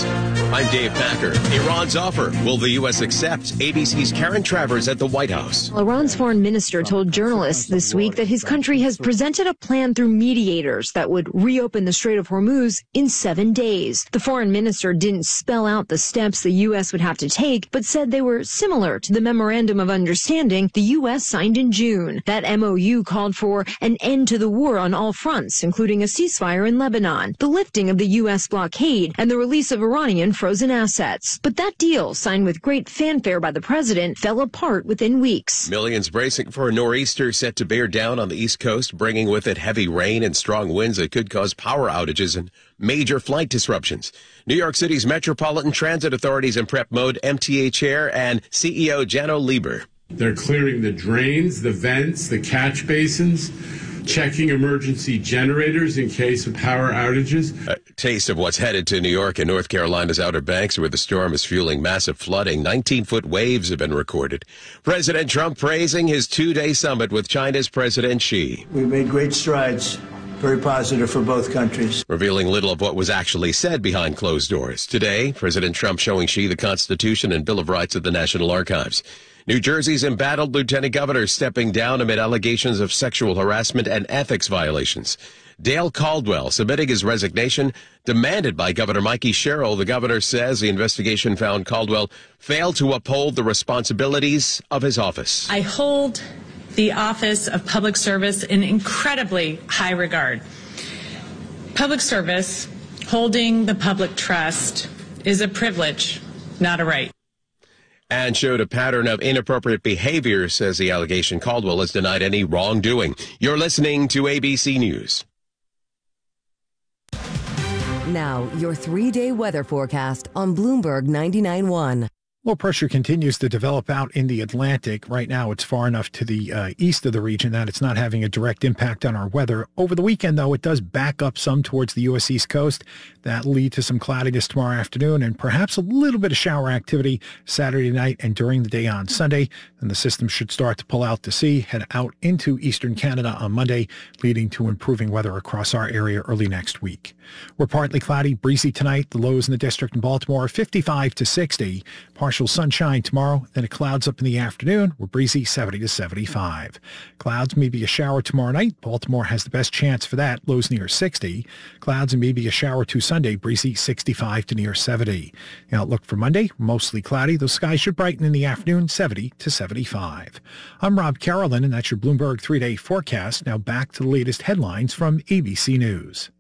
I'm Dave Packer. Iran's offer. Will the U S accept? A B C's Karen Travers at the White House. Iran's foreign minister told journalists this week that his country has presented a plan through mediators that would reopen the Strait of Hormuz in seven days. The foreign minister didn't spell out the steps the U S would have to take, but said they were similar to the Memorandum of Understanding the U S signed in June. That M O U called for an end to the war on all fronts, including a ceasefire in Lebanon, the lifting of the U S blockade, and the release of Iranian frozen assets. But that deal, signed with great fanfare by the president, fell apart within weeks. Millions bracing for a nor'easter set to bear down on the East Coast, bringing with it heavy rain and strong winds that could cause power outages and major flight disruptions. New York City's Metropolitan Transit Authority's in prep mode. M T A Chair and C E O Janno Lieber. They're clearing the drains, the vents, the catch basins, checking emergency generators in case of power outages. A taste of what's headed to New York and North Carolina's Outer Banks, where the storm is fueling massive flooding. nineteen-foot waves have been recorded. President Trump praising his two-day summit with China's President Xi. We've made great strides. Very positive for both countries. Revealing little of what was actually said behind closed doors. Today, President Trump showing Xi the Constitution and Bill of Rights at the National Archives. New Jersey's embattled lieutenant governor stepping down amid allegations of sexual harassment and ethics violations. Dale Caldwell submitting his resignation, demanded by Governor Mikey Sherrill. The governor says the investigation found Caldwell failed to uphold the responsibilities of his office. I hold the office of public service in incredibly high regard. Public service, holding the public trust, is a privilege, not a right. And showed a pattern of inappropriate behavior, says the allegation. Caldwell has denied any wrongdoing. You're listening to A B C News. Now, your three-day weather forecast on Bloomberg ninety-nine point one. Low pressure continues to develop out in the Atlantic. Right now, it's far enough to the uh, east of the region that it's not having a direct impact on our weather. Over the weekend, though, it does back up some towards the U S East Coast. That'll lead to some cloudiness tomorrow afternoon and perhaps a little bit of shower activity Saturday night and during the day on Sunday. Then the system should start to pull out to sea, head out into eastern Canada on Monday, leading to improving weather across our area early next week. We're partly cloudy, breezy tonight. The lows in the district in Baltimore, fifty-five to sixty. Partial sunshine tomorrow, then it clouds up in the afternoon. We're breezy, seventy to seventy-five. Clouds, maybe a shower tomorrow night. Baltimore has the best chance for that, lows near sixty. Clouds and maybe a shower too Sunday, breezy, sixty-five to near seventy. The outlook for Monday, mostly cloudy. Those skies should brighten in the afternoon, seventy to seventy-five. I'm Rob Carolyn, and that's your Bloomberg three-day forecast. Now back to the latest headlines from A B C News.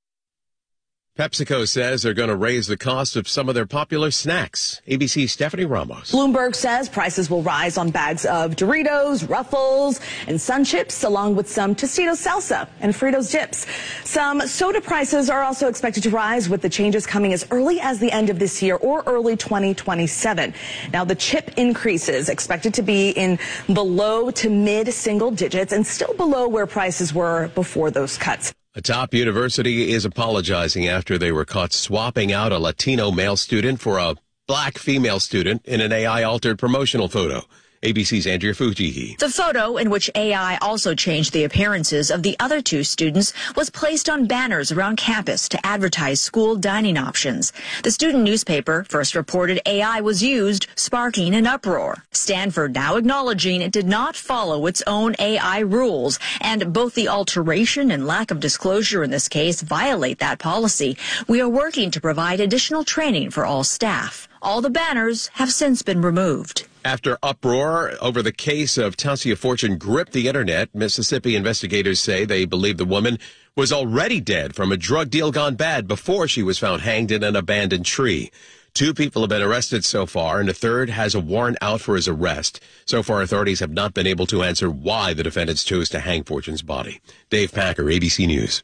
PepsiCo says they're going to raise the cost of some of their popular snacks. A B C's Stephanie Ramos. Bloomberg says prices will rise on bags of Doritos, Ruffles, and Sun Chips, along with some Tostitos salsa and Fritos dips. Some soda prices are also expected to rise, with the changes coming as early as the end of this year or early twenty twenty-seven. Now, the chip increases expected to be in the low to mid single digits and still below where prices were before those cuts. A top university is apologizing after they were caught swapping out a Latino male student for a black female student in an A I-altered promotional photo. A B C's Andrea Fujii. The photo, in which A I also changed the appearances of the other two students, was placed on banners around campus to advertise school dining options. The student newspaper first reported A I was used, sparking an uproar. Stanford now acknowledging it did not follow its own A I rules, and both the alteration and lack of disclosure in this case violate that policy. We are working to provide additional training for all staff. All the banners have since been removed. After uproar over the case of Tasia Fortune gripped the internet, Mississippi investigators say they believe the woman was already dead from a drug deal gone bad before she was found hanged in an abandoned tree. Two people have been arrested so far, and a third has a warrant out for his arrest. So far, authorities have not been able to answer why the defendants chose to hang Fortune's body. Dave Packer, A B C News.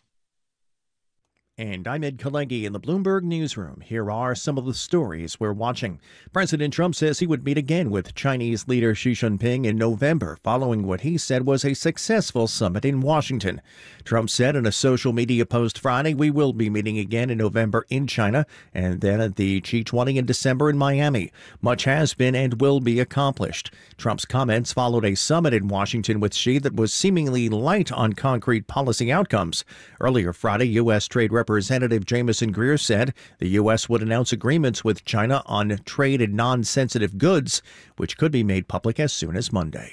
And I'm Ed Kalegi in the Bloomberg Newsroom. Here are some of the stories we're watching. President Trump says he would meet again with Chinese leader Xi Jinping in November, following what he said was a successful summit in Washington. Trump said in a social media post Friday, "We will be meeting again in November in China and then at the G twenty in December in Miami. Much has been and will be accomplished." Trump's comments followed a summit in Washington with Xi that was seemingly light on concrete policy outcomes. Earlier Friday, U S. Trade Representative Representative Jamieson Greer said the U S would announce agreements with China on trade in non-sensitive goods, which could be made public as soon as Monday.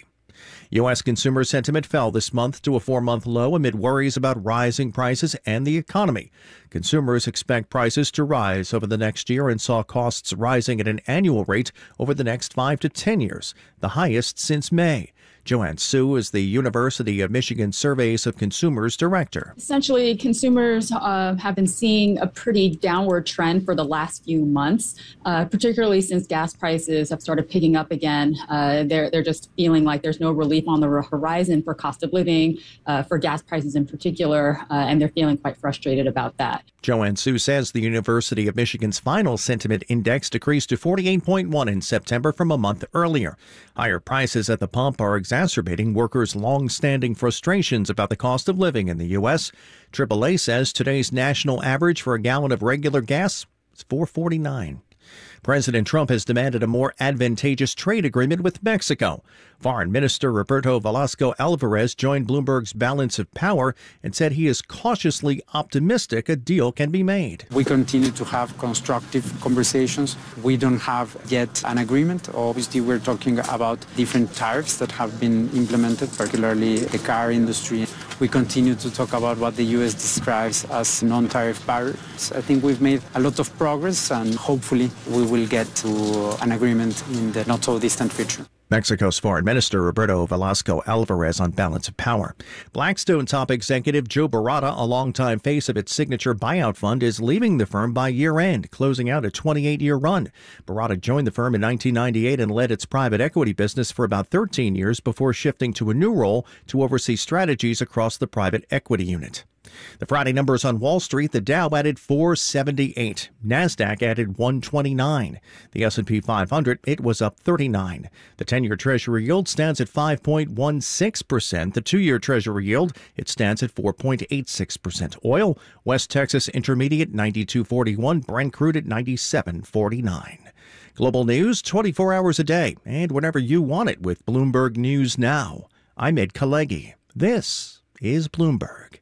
U S consumer sentiment fell this month to a four-month low amid worries about rising prices and the economy. Consumers expect prices to rise over the next year and saw costs rising at an annual rate over the next five to ten years, the highest since May. Joanne Su is the University of Michigan Surveys of Consumers Director. Essentially, consumers uh, have been seeing a pretty downward trend for the last few months, uh, particularly since gas prices have started picking up again. Uh, they're, they're just feeling like there's no relief on the horizon for cost of living, uh, for gas prices in particular, uh, and they're feeling quite frustrated about that. Joanne Su says the University of Michigan's final sentiment index decreased to forty-eight point one in September from a month earlier. Higher prices at the pump are exacerbating workers' long-standing frustrations about the cost of living in the U S. triple A says today's national average for a gallon of regular gas is four forty-nine. President Trump has demanded a more advantageous trade agreement with Mexico. Foreign Minister Roberto Velasco Alvarez joined Bloomberg's Balance of Power and said he is cautiously optimistic a deal can be made. We continue to have constructive conversations. We don't have yet an agreement. Obviously, we're talking about different tariffs that have been implemented, particularly the car industry. We continue to talk about what the U S describes as non-tariff barriers. I think we've made a lot of progress, and hopefully we will get to an agreement in the not-so-distant future. Mexico's Foreign Minister Roberto Velasco Alvarez on Balance of Power. Blackstone top executive Joe Baratta, a longtime face of its signature buyout fund, is leaving the firm by year-end, closing out a twenty-eight-year run. Baratta joined the firm in nineteen ninety-eight and led its private equity business for about thirteen years before shifting to a new role to oversee strategies across the private equity unit. The Friday numbers on Wall Street: the Dow added four seventy-eight, NASDAQ added one twenty-nine, the S and P five hundred, it was up thirty-nine. The ten-year Treasury yield stands at five point one six percent. The two-year Treasury yield, it stands at four point eight six percent. Oil, West Texas Intermediate ninety-two forty-one, Brent crude at ninety-seven forty-nine. Global news twenty-four hours a day and whenever you want it with Bloomberg News Now. I'm Ed Kalegi. This is Bloomberg.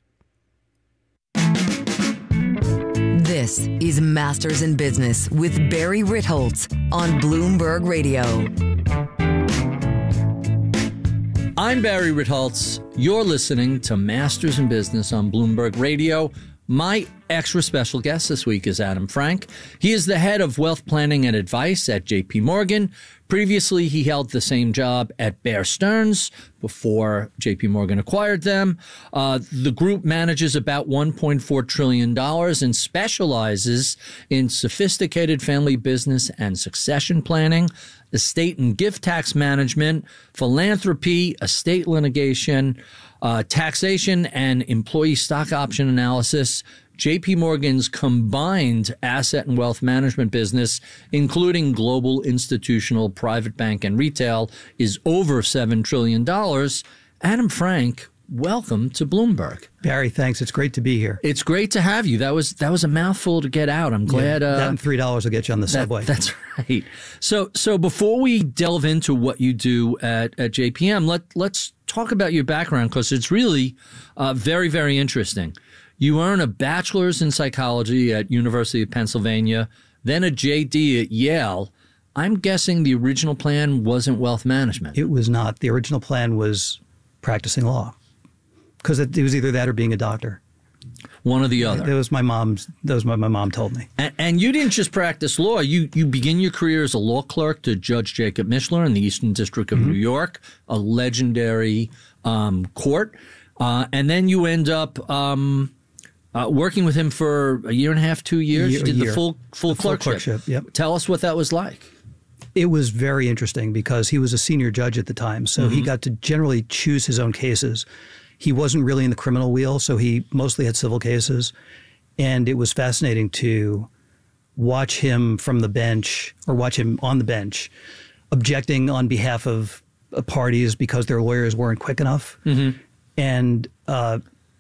This is Masters in Business with Barry Ritholtz on Bloomberg Radio. I'm Barry Ritholtz. You're listening to Masters in Business on Bloomberg Radio. My extra special guest this week is Adam Frank. He is the head of wealth planning and advice at J P Morgan. Previously, he held the same job at Bear Stearns before J P Morgan acquired them. Uh, the group manages about one point four trillion dollars and specializes in sophisticated family business and succession planning, estate and gift tax management, philanthropy, estate litigation, uh, taxation, and employee stock option analysis. J P Morgan's combined asset and wealth management business, including global, institutional, private bank, and retail, is over seven trillion dollars. Adam Frank, welcome to Bloomberg. Barry, thanks. It's great to be here. It's great to have you. That was that was a mouthful to get out. I'm glad. Yeah, that uh, and three dollars will get you on the that, subway. That's right. So so before we delve into what you do at, at J P M, let, let's talk about your background, because it's really uh, very, very interesting. You earn a bachelor's in psychology at University of Pennsylvania, then a J D at Yale. I'm guessing the original plan wasn't wealth management. It was not. The original plan was practicing law, because it, it was either that or being a doctor. One or the other. That was my mom's. That was what my mom told me. And, and you didn't just practice law. You you begin your career as a law clerk to Judge Jacob Mishler in the Eastern District of mm-hmm. New York, a legendary um, court, uh, and then you end up. Um, Uh, working with him for a year and a half, two years, year, you did year. the full full the clerkship. Full clerkship, yep. Tell us what that was like. It was very interesting because he was a senior judge at the time, so mm-hmm. he got to generally choose his own cases. He wasn't really in the criminal wheel, so he mostly had civil cases, and it was fascinating to watch him from the bench or watch him on the bench objecting on behalf of uh, parties because their lawyers weren't quick enough, mm-hmm. and uh,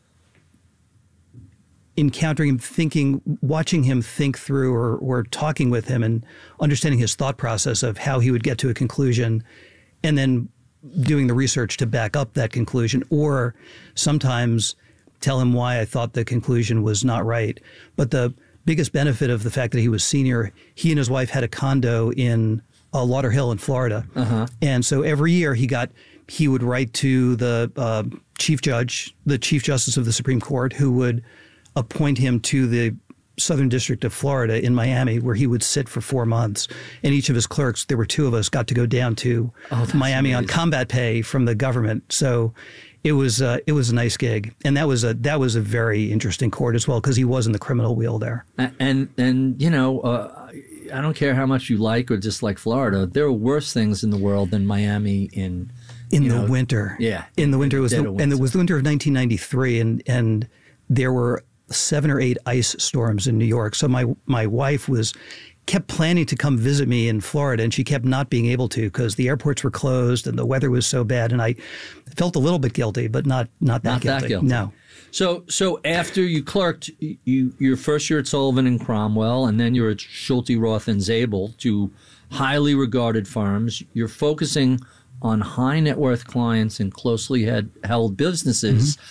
encountering him, thinking, watching him think through or, or talking with him and understanding his thought process of how he would get to a conclusion, and then doing the research to back up that conclusion, or sometimes tell him why I thought the conclusion was not right. But the biggest benefit of the fact that he was senior, he and his wife had a condo in uh, Lauderhill in Florida. Uh-huh. And so every year he got, he would write to the uh, chief judge, the chief justice of the Supreme Court, who would appoint him to the Southern District of Florida in Miami, where he would sit for four months. And each of his clerks, there were two of us, got to go down to oh, Miami amazing. on combat pay from the government. So it was uh, it was a nice gig, and that was a that was a very interesting court as well, because he was in the criminal wheel there. And and, and you know, uh, I don't care how much you like or dislike Florida. There are worse things in the world than Miami in in you the know, winter. Yeah, in the winter it was the, winter. and it was the winter of nineteen ninety-three, and and there were seven or eight ice storms in New York. So my my wife was kept planning to come visit me in Florida, and she kept not being able to because the airports were closed and the weather was so bad. And I felt a little bit guilty, but not not that Not guilty. that guilty. No. So so after you clerked, you your first year at Sullivan and Cromwell, and then you're at Schulte, Roth, and Zabel, two highly regarded firms. You're focusing on high net worth clients and closely had, held businesses. Mm-hmm.